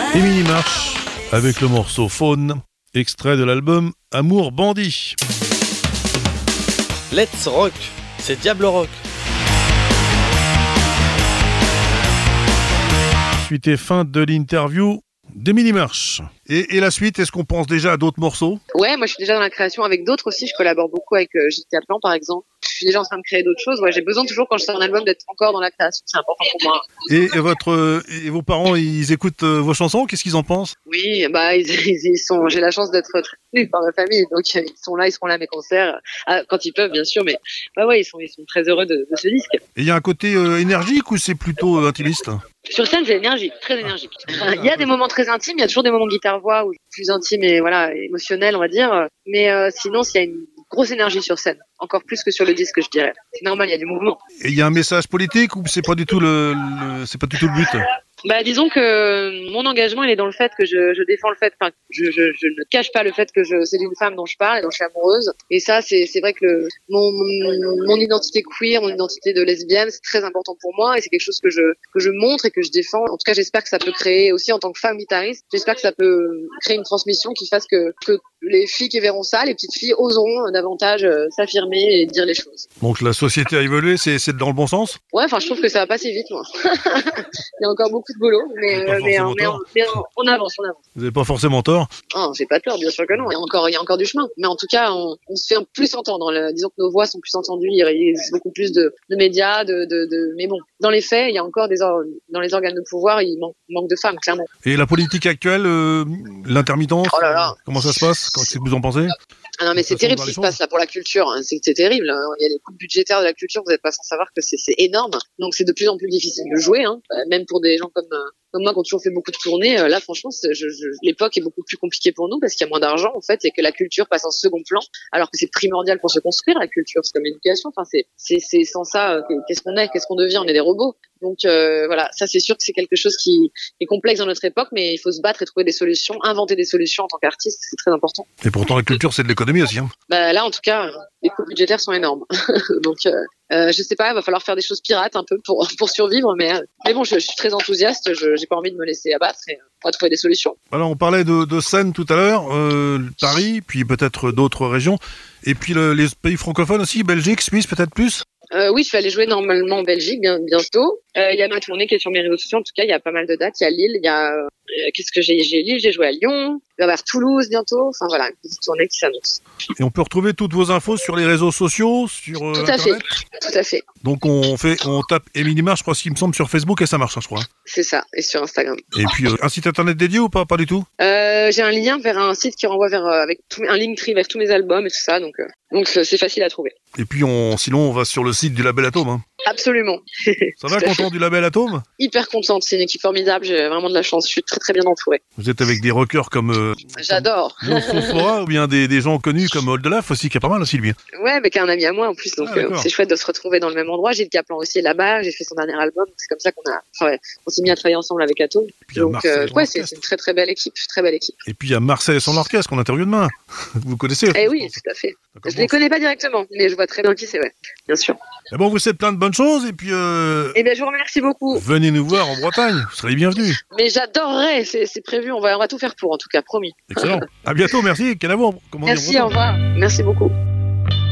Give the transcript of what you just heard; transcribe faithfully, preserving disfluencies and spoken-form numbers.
Émilie Marche avec le morceau Faune, extrait de l'album Amour Bandit. Let's Rock, c'est Diable Rock. Suite et fin de l'interview d'Émilie Marche. Et, et la suite, est-ce qu'on pense déjà à d'autres morceaux ? Ouais, moi je suis déjà dans la création avec d'autres aussi. Je collabore beaucoup avec euh, J T Plan par exemple. Je suis déjà en train de créer d'autres choses. Ouais, j'ai besoin toujours quand je sors un album d'être encore dans la création. C'est important pour moi. Et, et votre euh, et vos parents, ils écoutent euh, vos chansons ? Qu'est-ce qu'ils en pensent ? Oui, bah ils, ils, ils sont. J'ai la chance d'être soutenue par ma famille, donc euh, ils sont là, ils seront là à mes concerts ah, quand ils peuvent, bien sûr. Mais bah ouais, ils sont ils sont très heureux de, de ce disque. Et il y a un côté euh, énergique ou c'est plutôt euh, intimiste ? Sur scène, c'est énergique, très énergique. Il y a des moments très intimes, il y a toujours des moments guitare-voix ou plus intimes et voilà émotionnels, on va dire. Mais euh, sinon, s'il y a une grosse énergie sur scène, encore plus que sur le disque, je dirais. C'est normal, il y a du mouvement. Et il y a un message politique ou c'est pas du tout le, le c'est pas du tout le but ? Bah, disons que mon engagement, il est dans le fait que je, je défends le fait, enfin, je, je, je ne cache pas le fait que je, c'est d'une femme dont je parle et dont je suis amoureuse. Et ça, c'est, c'est vrai que le, mon, mon, mon identité queer, mon identité de lesbienne, c'est très important pour moi et c'est quelque chose que je, que je montre et que je défends. En tout cas, j'espère que ça peut créer aussi en tant que femme guitariste, j'espère que ça peut créer une transmission qui fasse que, que les filles qui verront ça, les petites filles oseront davantage euh, s'affirmer et dire les choses. Donc la société a évolué, c'est, c'est dans le bon sens ? Ouais, enfin, je trouve que ça va pas si vite, moi. Il y a encore beaucoup de boulot, mais, euh, mais, mais, on, mais on, on avance, on avance. Vous n'avez pas forcément tort ? Oh, j'ai pas tort, bien sûr que non. Il y a encore, il y a encore du chemin. Mais en tout cas, on, on se fait plus entendre. Le, disons que nos voix sont plus entendues. Il y a beaucoup plus de, de médias, de, de, de, mais bon, dans les faits, il y a encore des or, dans les organes de pouvoir, il manque, manque de femmes, clairement. Et la politique actuelle, euh, l'intermittence, oh là là. comment ça se passe ? Qu'est-ce que vous en pensez ? Ah non, mais c'est terrible ce qui se passe là pour la culture. C'est, c'est terrible. Il y a les coupes budgétaires de la culture, vous n'êtes pas sans savoir que c'est, c'est énorme. Donc c'est de plus en plus difficile de jouer, hein. Même pour des gens comme, comme moi qui ont toujours fait beaucoup de tournées. Là, franchement, je, je, l'époque est beaucoup plus compliquée pour nous parce qu'il y a moins d'argent en fait et que la culture passe en second plan, alors que c'est primordial pour se construire la culture. C'est comme l'éducation. Enfin, c'est, c'est, c'est sans ça, qu'est-ce qu'on est, qu'est-ce qu'on devient ? On est des robots. Donc euh, voilà, ça c'est sûr que c'est quelque chose qui est complexe dans notre époque, mais il faut se battre et trouver des solutions, inventer des solutions en tant qu'artiste, c'est très important. Et pourtant la culture c'est de l'économie aussi. Hein. Bah là en tout cas, les coûts budgétaires sont énormes. Donc euh, euh, je sais pas, il va falloir faire des choses pirates un peu pour pour survivre, mais euh, mais bon, je, je suis très enthousiaste, je j'ai pas envie de me laisser abattre et on va trouver des solutions. Alors on parlait de, de scène tout à l'heure, euh, Paris, puis peut-être d'autres régions, et puis le, les pays francophones aussi, Belgique, Suisse, peut-être plus. Euh, oui, je vais aller jouer normalement en Belgique bien, bientôt. Il euh, y a ma tournée qui est sur mes réseaux sociaux. En tout cas, il y a pas mal de dates. Il y a Lille, il y a euh, qu'est-ce que j'ai j'ai Lille, j'ai joué à Lyon. Il va y avoir Toulouse bientôt. Enfin voilà, une petite tournée qui s'annonce. Et on peut retrouver toutes vos infos sur les réseaux sociaux, sur euh, tout à Internet. fait, tout à fait. Donc on fait, on tape Émilie Marche, je crois qu'il me semble sur Facebook et ça marche, hein, je crois. C'est ça, et sur Instagram. Et puis euh, un site internet dédié ou pas, pas du tout. Euh, j'ai un lien vers un site qui renvoie vers euh, avec tout, un Linktree vers tous mes albums et tout ça, donc euh, donc c'est facile à trouver. Et puis on, sinon on va sur le site du Label Atome. Hein. Absolument. Ça va, content du Label Atome ? Hyper contente, c'est une équipe formidable, j'ai vraiment de la chance, je suis très très bien entourée. Vous êtes avec des rockers comme... Euh, J'adore. Fora, ou bien des, des gens connus comme Oldelaf aussi, qui est pas mal aussi, lui. Ouais, mais qui est un ami à moi en plus, donc ah, euh, c'est chouette de se retrouver dans le même endroit. Gilles Caplan aussi est là-bas, j'ai fait son dernier album, c'est comme ça qu'on a, enfin, ouais, on s'est mis à travailler ensemble avec Atome. Donc euh, ouais, c'est, c'est une très très belle équipe, très belle équipe. Et puis il y a Marcel et son orchestre qu'on interviewe demain. Vous connaissez ? Eh oui, tout à fait. Je les connais pas directement, mais je vois très bien qui c'est, ouais, bien sûr. Et bon, vous souhaite plein de bonnes choses et puis. Euh, eh bien, je vous remercie beaucoup. Venez nous voir en Bretagne, vous serez les bienvenus. Mais j'adorerais, c'est, c'est prévu, on va, on va tout faire pour, en tout cas, promis. Excellent. À bientôt, merci. Canavo, comment merci, au revoir. Merci beaucoup.